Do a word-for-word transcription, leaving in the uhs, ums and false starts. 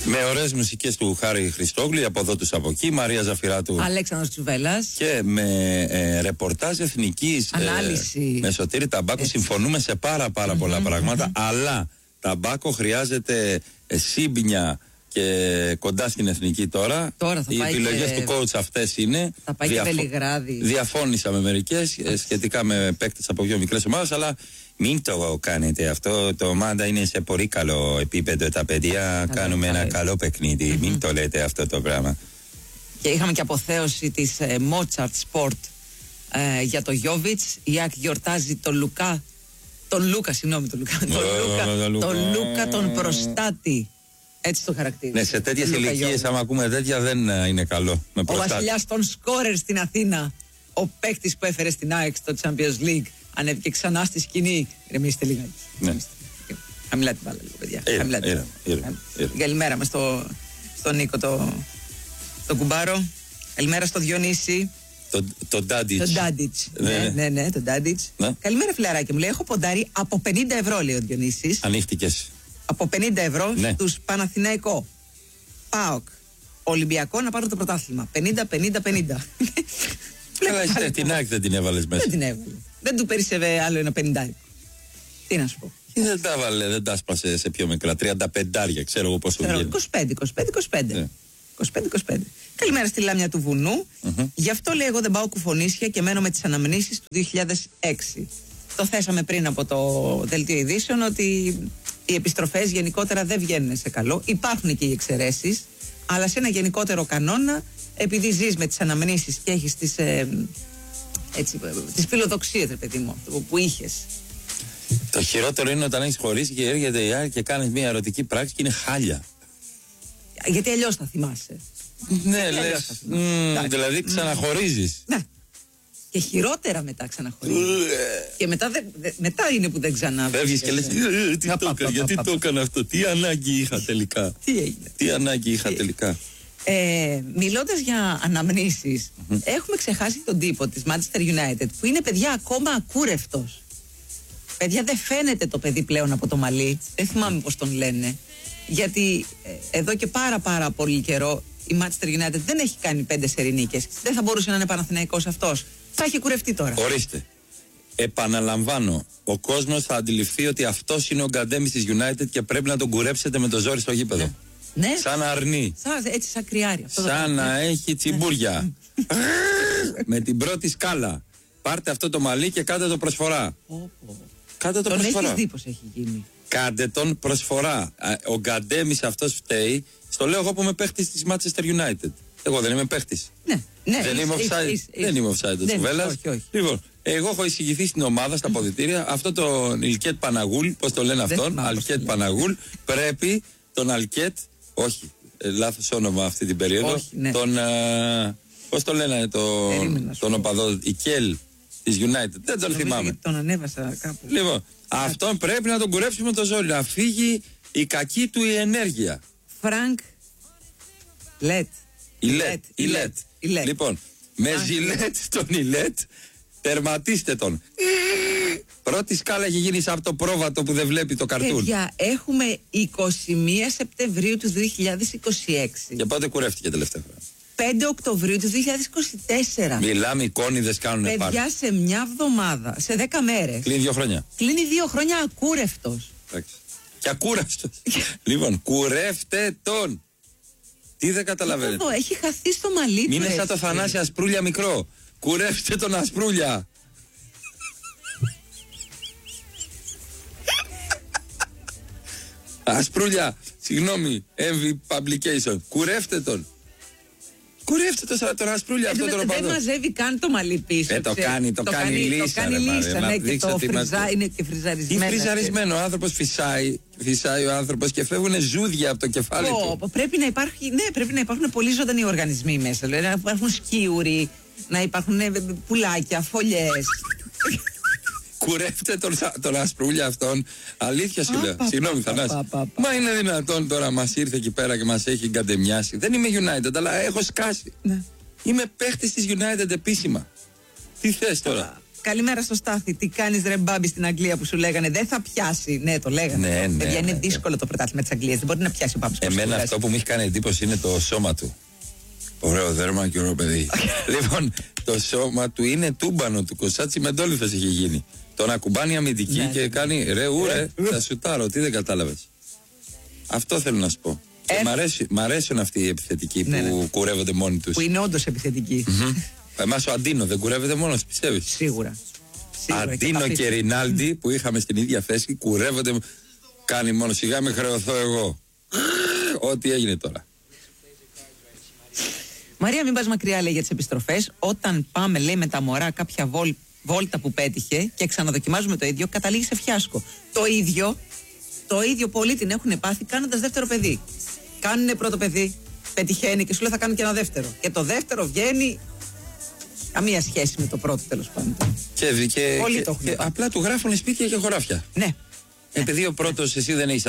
Με ωραίες μουσικές του Χάρη Χριστόγλου, από εδώ τους από εκεί, Μαρία Ζαφυράτου, Αλέξανδρος Τσουβέλλας. Και με ε, ρεπορτάζ εθνικής ανάλυση. Ε, με Σωτήρη Ταμπάκο. Έτσι. Συμφωνούμε σε πάρα πάρα mm-hmm, πολλά πράγματα, mm-hmm. αλλά Ταμπάκο χρειάζεται ε, σύμπνοια και κοντά στην εθνική τώρα. Τώρα θα οι επιλογές και... του coach αυτές είναι. Θα πάει Διαφο... και Βελιγράδι. Διαφώνησα με μερικές ε, σχετικά με παίκτες από πιο μικρές ομάδες, αλλά μην το κάνετε αυτό. Το ομάδα είναι σε πολύ καλό επίπεδο. Τα παιδιά καλά, κάνουμε καλά, ένα καλό παιχνίδι. Mm-hmm. Μην το λέτε αυτό το πράγμα. Και είχαμε και αποθέωση της ε, Mozart Sport ε, για το Γιόβιτς. Η ΑΕΚ γιορτάζει τον Λουκά. Τον Λούκα, συγγνώμη, τον Λούκα. Τον Λούκα, τον Λούκα, τον προστάτη. Έτσι το χαρακτήριζε. Ναι, σε τέτοιες ηλικίες, άμα ακούμε τέτοια, δεν είναι καλό. Με ο βασιλιάς των σκόρερ στην Αθήνα, ο παίκτης που έφερε στην ΑΕΚ στο Champions League, ανέβηκε ξανά στη σκηνή. Ρεμίστε λίγα. Ναι. Χαμηλά την μπάλα λίγο, παιδιά. Ήρω. Καλημέρα μας στο, στον Νίκο, το, το κουμπάρο. Καλημέρα στο Διονύση. Το Ντάντιτς. Το Ντάντιτς. Ναι, ναι, ναι, το Ντάντιτς. Καλημέρα, φιλαράκι μου. Λέει: έχω ποντάρει από πενήντα ευρώ, λέει ο Διονύσης. Ανοίχτηκες. Από πενήντα ευρώ ναι. στους Παναθηναϊκό, ΠΑΟΚ, Ολυμπιακό να πάρουν το πρωτάθλημα. πενήντα πενήντα πενήντα. Καλά, εσύ την ΑΕΚ δεν την έβαλες μέσα. Δεν την έβαλε. Δεν του περίσσευε άλλο ένα πενήντα. Τι να σου πω. Και δεν τα έβαλε, δεν τα άσπασε σε πιο μικρά. τριάντα πέντε ξέρω εγώ πόσο βγαίνει. είκοσι πέντε είκοσι πέντε είκοσι πέντε. είκοσι πέντε είκοσι πέντε. Καλημέρα στη Λάμια του Βουνού. Mm-hmm. Γι' αυτό λέει: εγώ δεν πάω κουφονίσια και μένω με τις αναμνήσεις του δύο χιλιάδες έξι. Το θέσαμε πριν από το δελτίο ειδήσεων ότι οι επιστροφές γενικότερα δεν βγαίνουν σε καλό. Υπάρχουν και οι εξαιρέσεις, αλλά σε ένα γενικότερο κανόνα, επειδή ζεις με τις αναμνήσεις και έχεις τις, ε, έτσι, τις φιλοδοξίες, ρε παιδί μου, που είχες. Το χειρότερο είναι όταν έχεις χωρίσει και έρχεται η ΑΕΚ και κάνεις μια ερωτική πράξη και είναι χάλια. Γιατί αλλιώς θα θυμάσαι. Ναι, λες. Mm, δηλαδή ξαναχωρίζεις. Ναι. Και χειρότερα μετά ξαναχωρίζεις. Και μετά, δε, δε, μετά είναι που δεν ξανά. Φεύγεις και λες τι το έκανα, γιατί το έκανα αυτό, τι ανάγκη είχα τελικά. Τι έγινε. Τι ανάγκη είχα τελικά. Ε, μιλώντας για αναμνήσεις, mm-hmm. έχουμε ξεχάσει τον τύπο της Manchester United που είναι, παιδιά, ακόμα ακούρευτος. Παιδιά, δεν φαίνεται το παιδί πλέον από το μαλλί. Δεν θυμάμαι πώς τον λένε. Γιατί ε, εδώ και πάρα πάρα πολύ καιρό η Manchester United δεν έχει κάνει πέντε σερινίκες. Δεν θα μπορούσε να είναι Παναθηναϊκός αυτός. Θα έχει κουρευτεί τώρα. Ορίστε. Επαναλαμβάνω, ο κόσμος θα αντιληφθεί ότι αυτός είναι ο Γκαντέμις της United και πρέπει να τον κουρέψετε με το ζόρι στο γήπεδο. Ναι. Ναι. Σαν αρνί. Σαν, έτσι σαν κρυάρι. Σαν να έχει τσιμπούρια. Με την πρώτη σκάλα. Πάρτε αυτό το μαλλί και κάντε το προσφορά. Oh, oh. Κάντε το τον προσφορά. Έχεις δει πως έχει γίνει. Κάντε τον προσφορά. Ο Γκαντέμις αυτός φταίει. Στο λέω εγώ που είμαι παίχτης της Manchester United. Εγώ δεν είμαι παίχτης. Ναι, ναι. Δεν είσαι, είμαι offside. είσαι, είσαι, δεν είμαι offside το Τσουβέλλας. Λοιπόν, εγώ έχω εισηγηθεί στην ομάδα, στα αποδυτήρια, αυτό τον Αλκέτ Παναγούλ, πώς το λένε αυτόν, Αλκέτ Παναγούλ, πρέπει τον Αλκέτ, όχι, ε, λάθος όνομα αυτή την περίοδο, όχι, ναι. τον, ε, πώς το λένε, το, τον οπαδό, Ικέλ της United, δεν τον θυμάμαι. Τον ανέβασα κάπου. Λοιπόν, αυτόν πρέπει να τον κουρέψουμε το ζόρι, να φύγει η κακή του η ενέργεια. Φρανκ Λετ. Ηλέτ, Ηλέτ. Λοιπόν, με Ζιλέτ τον Ηλέτ, τερματίστε τον. Πρώτη σκάλα έχει γίνει από το πρόβατο που δεν βλέπει το καρτούν. Παιδιά, έχουμε εικοστή πρώτη Σεπτεμβρίου του δύο χιλιάδες είκοσι έξι. Και πότε κουρεύτηκε τελευταία φορά? πέντε Οκτωβρίου του δύο χιλιάδες είκοσι τέσσερα. Μιλάμε, εικόνιδες κάνουν πάρτι. Παιδιά, σε μια εβδομάδα, σε δέκα μέρες. Κλείνει δύο χρόνια. Κλείνει δύο χρόνια ακούρευτος. Εντάξει. Και ακούραστος. Λοιπόν, κουρεύτε τον. Τι δεν καταλαβαίνετε? Εδώ έχει χαθεί στο μαλλί του. Μην είναι σαν το Θανάση Ασπρούλια μικρό. Κουρεύτε τον Ασπρούλια. Ασπρούλια, συγγνώμη, εμ βι Publication. Κουρεύτε τον. Κουρεύτε τον, τον Ασπρούλια, αυτό τον οπαδό. Δεν μαζεύει καν το μαλλί πίσω. Ε, το κάνει, το, το κάνει λύσα. Το κάνει λύσα, ναι, και το φριζά, είναι και φριζαρισμένο. Τι φριζαρισμένο, ο άνθρωπος φυσάει, φυσάει ο άνθρωπος και φεύγουν ζούδια από το κεφάλι oh, του. Πρέπει να υπάρχει, ναι, πρέπει να υπάρχουν πολύ ζωντανοί οργανισμοί μέσα. Δηλαδή, να υπάρχουν σκίουροι, να υπάρχουν πουλάκια, φωλιές. Κουρεύτε τον, τον Ασπρούλια αυτόν. Αλήθεια σου λέω. Συγγνώμη, Θανάση. Μα είναι δυνατόν τώρα μας ήρθε εκεί πέρα και μας έχει γκαντεμιάσει? Δεν είμαι United, αλλά έχω σκάσει. Ναι. Είμαι παίχτης της United επίσημα. Τι θες τώρα? Καλημέρα στο Στάθη. Τι κάνεις ρε μπάμπη στην Αγγλία που σου λέγανε δεν θα πιάσει. Ναι, το λέγανε. Ναι, ναι, παιδιά, ναι, είναι ναι. δύσκολο το πρωτάθλημα της Αγγλίας. Δεν μπορεί να πιάσει ο Μπάμπης. Εμένα αυτό που μου έχει κάνει εντύπωση είναι το σώμα του. Ωραίο δέρμα και ωραίο παιδί. Λοιπόν, το σώμα του είναι τούμπανο του. Κοσάτσι Μεντόλιφες έχει γίνει. Τον ακουμπάνει αμυντική Ναι. και κάνει ρε ούρε, θα σουτάρω. Τι δεν κατάλαβες. Αυτό θέλω να σου πω. Και Ε... μ' αρέσει, μ' αρέσουν αυτοί οι επιθετικοί Ναι, που ναι. κουρεύονται μόνοι τους. Που είναι όντως επιθετική. Εμάς ο Αντίνο δεν κουρεύεται μόνος, πιστεύεις. Σίγουρα. Σίγουρα. Αντίνο Και, και Ρινάλντι που είχαμε στην ίδια θέση κουρεύονται. Κάνει μόνο σιγά με χρεωθώ εγώ. Ό,τι έγινε τώρα. Μαρία, μην πας μακριά, λέει, για τις επιστροφές. Όταν πάμε, λέει, με τα μωρά κάποια βόλ, βόλτα που πέτυχε και ξαναδοκιμάζουμε το ίδιο, καταλήγει σε φιάσκο. Το ίδιο, το ίδιο πολλοί την έχουν πάθει κάνοντας δεύτερο παιδί. Κάνουνε πρώτο παιδί, πετυχαίνει και σου λέει θα κάνω και ένα δεύτερο. Και το δεύτερο βγαίνει καμία σχέση με το πρώτο, τέλος πάντων. Και, και, Όλοι και, το έχουν και πάθει. απλά του γράφουν σπίτια και χωράφια. Ναι. Επειδή ο πρώτος εσύ δεν έχεις